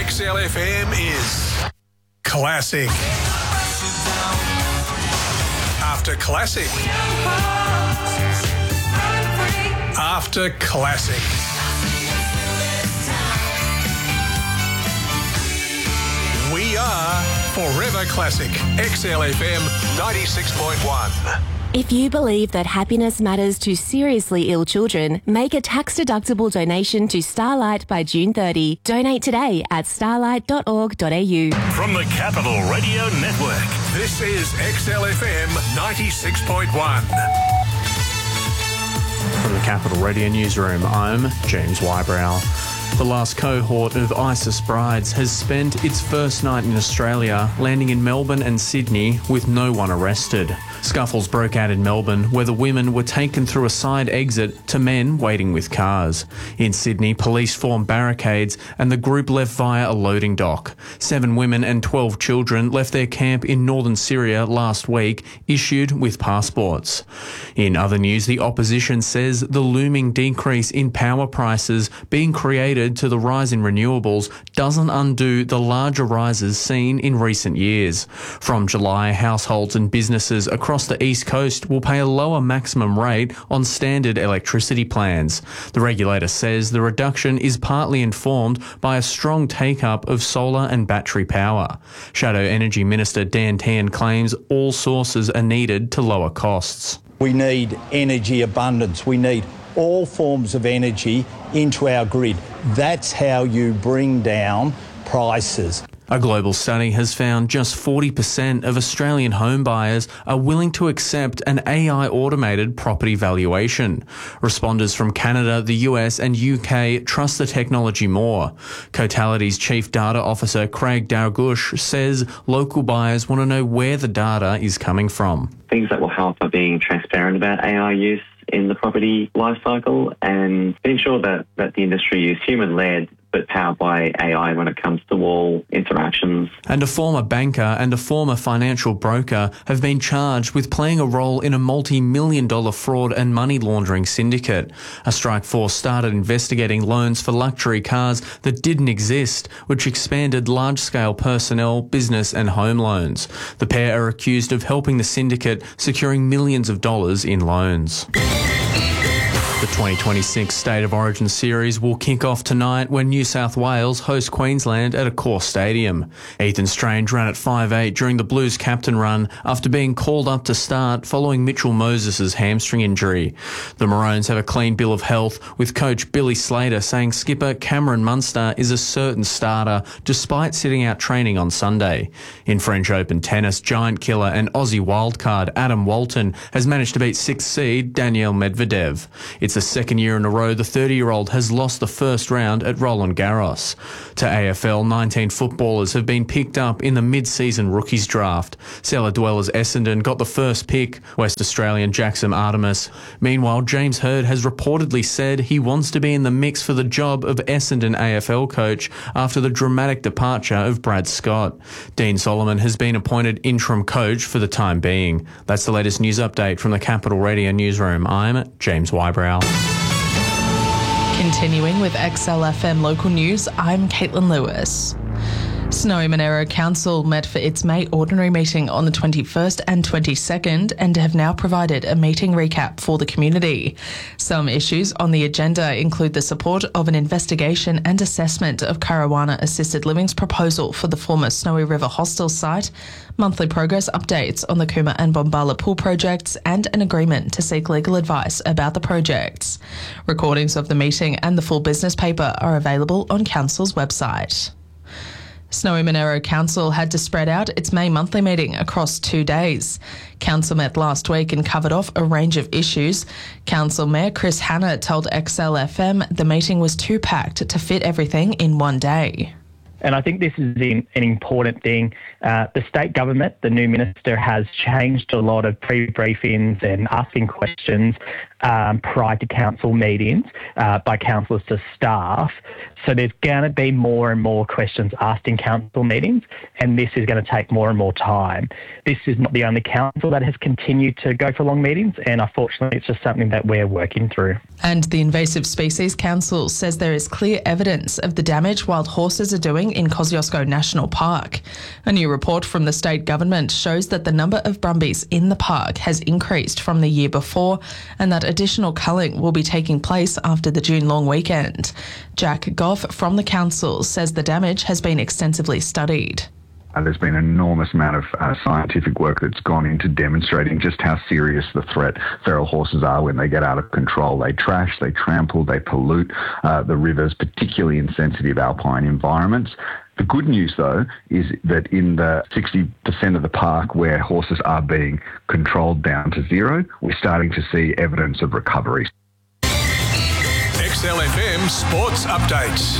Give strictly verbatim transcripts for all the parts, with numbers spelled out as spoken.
X L F M is classic. After classic. After classic. We are Forever Classic. X L F M ninety-six point one. If you believe that happiness matters to seriously ill children, make a tax-deductible donation to Starlight by June thirtieth. Donate today at starlight dot org dot a u. From the Capital Radio Network, this is X L F M ninety-six point one. From the Capital Radio Newsroom, I'm James Wybrow. The last cohort of ISIS brides has spent its first night in Australia, landing in Melbourne and Sydney with no one arrested. Scuffles broke out in Melbourne, where the women were taken through a side exit to men waiting with cars. In Sydney, police formed barricades and the group left via a loading dock. Seven women and twelve children left their camp in northern Syria last week, issued with passports. In other news, the opposition says the looming decrease in power prices being created to the rise in renewables doesn't undo the larger rises seen in recent years. From July, households and businesses across the East Coast will pay a lower maximum rate on standard electricity plans. The regulator says the reduction is partly informed by a strong take-up of solar and battery power. Shadow Energy Minister Dan Tehan claims all sources are needed to lower costs. We need energy abundance. We need all forms of energy into our grid. That's how you bring down prices. A global study has found just forty percent of Australian home buyers are willing to accept an A I-automated property valuation. Responders from Canada, the U S and U K trust the technology more. Cotality's Chief Data Officer Craig Dargush says local buyers want to know where the data is coming from. Things that will help are being transparent about A I use in the property lifecycle and ensure that, that the industry is human-led but powered by A I when it comes to all interactions. And a former banker and a former financial broker have been charged with playing a role in a multi-million dollar fraud and money laundering syndicate. A strike force started investigating loans for luxury cars that didn't exist, which expanded large-scale personnel, business and home loans. The pair are accused of helping the syndicate securing millions of dollars in loans. The twenty twenty-six State of Origin series will kick off tonight when New South Wales host Queensland at Accor Stadium. Ethan Strange ran at five eight during the Blues captain run after being called up to start following Mitchell Moses' hamstring injury. The Maroons have a clean bill of health, with coach Billy Slater saying skipper Cameron Munster is a certain starter despite sitting out training on Sunday. In French Open tennis, giant killer and Aussie wildcard Adam Walton has managed to beat sixth seed Daniil Medvedev. It's the second year in a row the thirty-year-old has lost the first round at Roland Garros. To A F L, nineteen footballers have been picked up in the mid-season rookies draft. Cellar Dwellers Essendon got the first pick, West Australian Jackson Artemis. Meanwhile, James Hird has reportedly said he wants to be in the mix for the job of Essendon A F L coach after the dramatic departure of Brad Scott. Dean Solomon has been appointed interim coach for the time being. That's the latest news update from the Capital Radio Newsroom. I'm James Wybrow. Continuing with X L F M local news, I'm Caitlin Lewis. Snowy Monaro Council met for its May ordinary meeting on the twenty-first and twenty-second and have now provided a meeting recap for the community. Some issues on the agenda include the support of an investigation and assessment of Caruana Assisted Living's proposal for the former Snowy River Hostel site, monthly progress updates on the Cooma and Bombala pool projects, and an agreement to seek legal advice about the projects. Recordings of the meeting and the full business paper are available on Council's website. Snowy Monaro Council had to spread out its May monthly meeting across two days. Council met last week and covered off a range of issues. Council Mayor Chris Hanna told X L F M the meeting was too packed to fit everything in one day. And I think this is an important thing. Uh, the state government, the new minister, has changed a lot of pre-briefings and asking questions um, prior to council meetings uh, by councillors to staff. So there's going to be more and more questions asked in council meetings, and this is going to take more and more time. This is not the only council that has continued to go for long meetings, and unfortunately it's just something that we're working through. And the Invasive Species Council says there is clear evidence of the damage wild horses are doing in Kosciuszko National Park. A new report from the state government shows that the number of brumbies in the park has increased from the year before, and that additional culling will be taking place after the June long weekend. Jack Goff from the council says the damage has been extensively studied. Uh, there's been an enormous amount of uh, scientific work that's gone into demonstrating just how serious the threat feral horses are when they get out of control. They trash, they trample, they pollute uh, the rivers, particularly in sensitive alpine environments. The good news, though, is that in the sixty percent of the park where horses are being controlled down to zero, we're starting to see evidence of recovery. X L F M Sports Updates.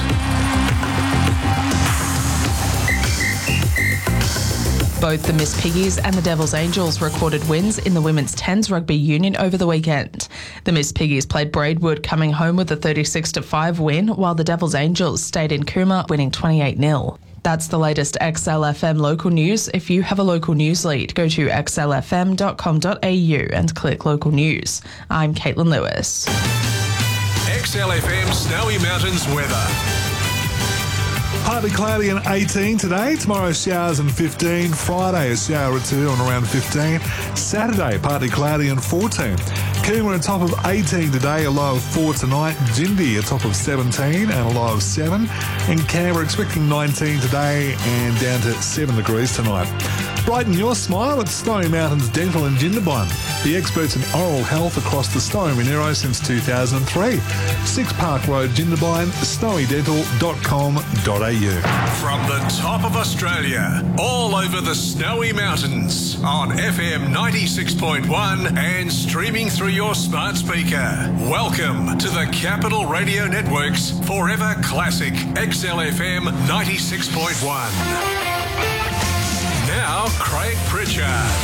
Both the Miss Piggies and the Devil's Angels recorded wins in the Women's Tens Rugby Union over the weekend. The Miss Piggies played Braidwood, coming home with a thirty-six to five win, while the Devil's Angels stayed in Cooma, winning twenty-eight nil. That's the latest X L F M local news. If you have a local news lead, go to x l f m dot com dot a u and click local news. I'm Caitlin Lewis. X L F M Snowy Mountains weather. Partly cloudy and eighteen today. Tomorrow, showers and fifteen. Friday, a shower or two and around fifteen. Saturday, partly cloudy and fourteen. Cooma, a top of eighteen today, a low of four tonight. Jindy, a top of seventeen and a low of seven. In Canberra, expecting nineteen today and down to seven degrees tonight. Brighten your smile at Snowy Mountains Dental in Jindabyne, the experts in oral health across the Snowy Monero since two thousand three. Six Park Road, Jindabyne, snowy dental dot com dot a u. From the top of Australia, all over the Snowy Mountains, on F M ninety-six point one and streaming through your smart speaker. Welcome to the Capital Radio Network's Forever Classic X L F M ninety-six point one. Now, Craig Pritchard.